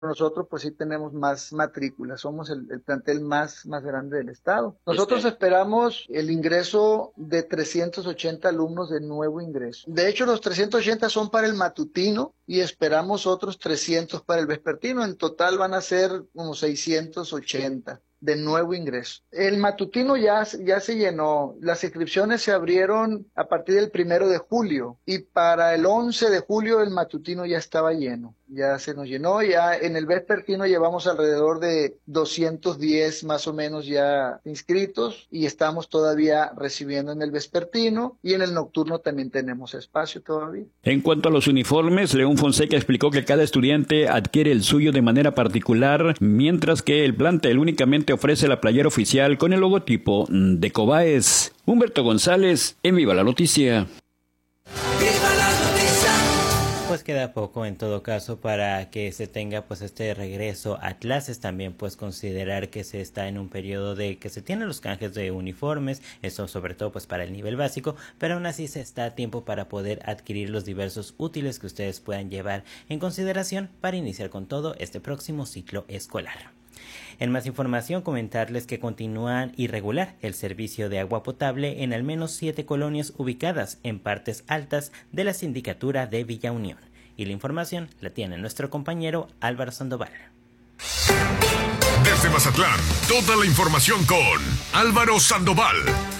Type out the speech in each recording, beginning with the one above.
Nosotros pues sí tenemos más matrículas, somos el plantel más grande del estado. Nosotros esperamos el ingreso de 380 alumnos de nuevo ingreso. De hecho, los 380 son para el matutino y esperamos otros 300 para el vespertino. En total van a ser como 680 de nuevo ingreso. El matutino ya se llenó, las inscripciones se abrieron a partir del 1 de julio y para el 11 de julio el matutino ya estaba lleno, ya se nos llenó, ya en el vespertino llevamos alrededor de 210 más o menos ya inscritos y estamos todavía recibiendo en el vespertino y en el nocturno también tenemos espacio todavía. En cuanto a los uniformes, León Fonseca explicó que cada estudiante adquiere el suyo de manera particular, mientras que el plantel únicamente ofrece la playera oficial con el logotipo de Cobaes. Humberto González, en Viva la Noticia. Pues queda poco en todo caso para que se tenga pues este regreso a clases. También pues considerar que se está en un periodo de que se tienen los canjes de uniformes, eso sobre todo pues para el nivel básico, pero aún así se está a tiempo para poder adquirir los diversos útiles que ustedes puedan llevar en consideración para iniciar con todo este próximo ciclo escolar. En más información, comentarles que continúa irregular el servicio de agua potable en al menos 7 colonias ubicadas en partes altas de la sindicatura de Villa Unión. Y la información la tiene nuestro compañero Álvaro Sandoval. Desde Mazatlán, toda la información con Álvaro Sandoval.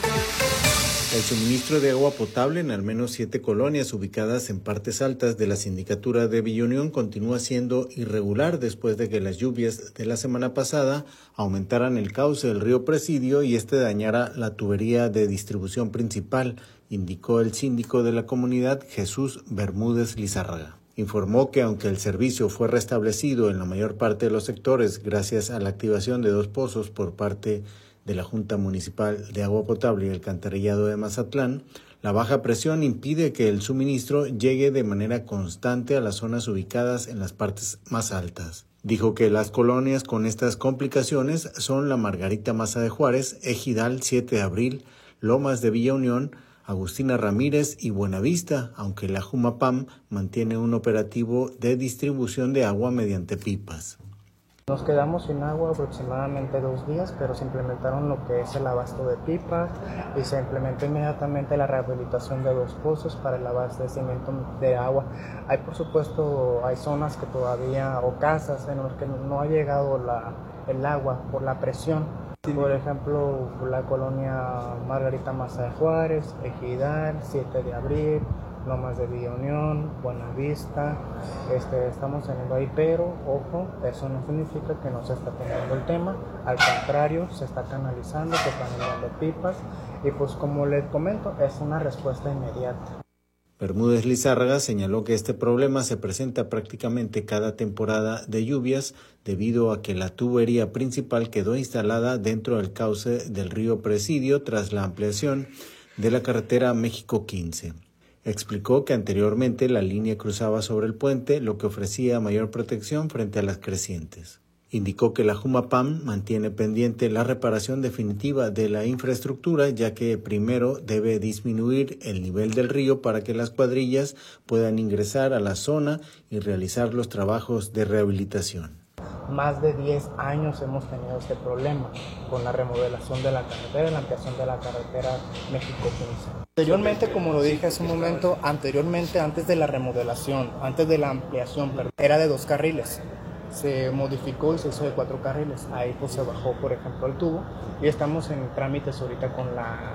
El suministro de agua potable en al menos 7 colonias ubicadas en partes altas de la sindicatura de Villa Unión continúa siendo irregular después de que las lluvias de la semana pasada aumentaran el cauce del río Presidio y dañara la tubería de distribución principal, indicó el síndico de la comunidad, Jesús Bermúdez Lizárraga. Informó que aunque el servicio fue restablecido en la mayor parte de los sectores gracias a la activación de 2 pozos por parte de la Junta Municipal de Agua Potable y Alcantarillado de Mazatlán, la baja presión impide que el suministro llegue de manera constante a las zonas ubicadas en las partes más altas. Dijo que las colonias con estas complicaciones son la Margarita Maza de Juárez, Ejidal 7 de Abril, Lomas de Villa Unión, Agustina Ramírez y Buenavista, aunque la Jumapam mantiene un operativo de distribución de agua mediante pipas. Nos quedamos sin agua aproximadamente 2 días, pero se implementaron lo que es el abasto de pipas y se implementó inmediatamente la rehabilitación de 2 pozos para el abastecimiento de agua. Hay, por supuesto, hay zonas que todavía, o casas en las que no ha llegado el agua por la presión. Por ejemplo, la colonia Margarita Maza de Juárez, Ejidal, 7 de Abril, Lomas de Villa Unión, Buenavista, estamos teniendo ahí, pero ojo, eso no significa que no se está teniendo el tema, al contrario, se está canalizando, se están enviando pipas y pues como les comento, es una respuesta inmediata. Bermúdez Lizárraga señaló que este problema se presenta prácticamente cada temporada de lluvias debido a que la tubería principal quedó instalada dentro del cauce del río Presidio tras la ampliación de la carretera México 15. Explicó que anteriormente la línea cruzaba sobre el puente, lo que ofrecía mayor protección frente a las crecientes. Indicó que la Jumapam mantiene pendiente la reparación definitiva de la infraestructura, ya que primero debe disminuir el nivel del río para que las cuadrillas puedan ingresar a la zona y realizar los trabajos de rehabilitación. Más de 10 años hemos tenido este problema con la remodelación de la carretera, la ampliación de la carretera México 15. Anteriormente, como lo dije hace un momento, antes de la remodelación, antes de la ampliación, era de 2 carriles. Se modificó y se hizo de 4 carriles. Ahí pues se bajó, por ejemplo, el tubo y estamos en trámites ahorita con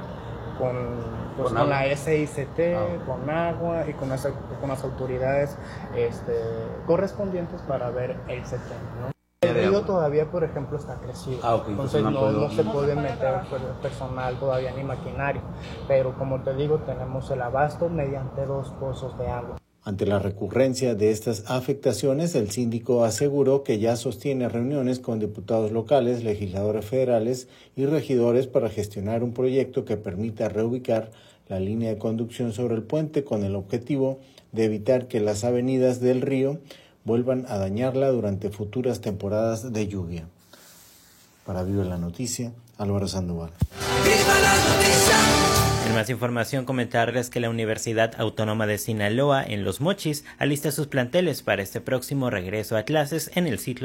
la SICT, con agua y con las autoridades correspondientes para ver el tema, ¿no? El río todavía, por ejemplo, está crecido, entonces no se puede meter personal todavía ni maquinaria, pero como te digo, tenemos el abasto mediante 2 pozos de agua. Ante la recurrencia de estas afectaciones, el síndico aseguró que ya sostiene reuniones con diputados locales, legisladores federales y regidores para gestionar un proyecto que permita reubicar la línea de conducción sobre el puente con el objetivo de evitar que las avenidas del río vuelvan a dañarla durante futuras temporadas de lluvia. Para Viva la Noticia, Álvaro Sandoval. ¡Viva la Noticia! En más información, comentarles que la Universidad Autónoma de Sinaloa en Los Mochis alista sus planteles para este próximo regreso a clases en el ciclo